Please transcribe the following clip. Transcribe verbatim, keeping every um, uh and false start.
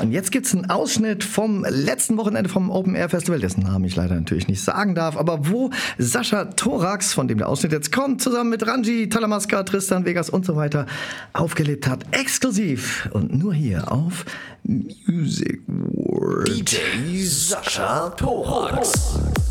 Und jetzt gibt es einen Ausschnitt vom letzten Wochenende vom Open Air Festival, dessen Namen ich leider natürlich nicht sagen darf, aber wo Sascha Thorax, von dem der Ausschnitt jetzt kommt, zusammen mit Ranji, Talamasca, Tristan Vegas und so weiter aufgelegt hat. Exklusiv und nur hier auf Music World. D J Sascha Thorax.